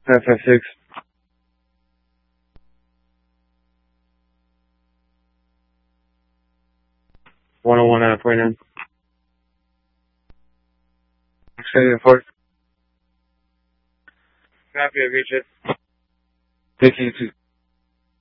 556. 101 out of 29. Extended report. Copy, I've reached it. Thank you.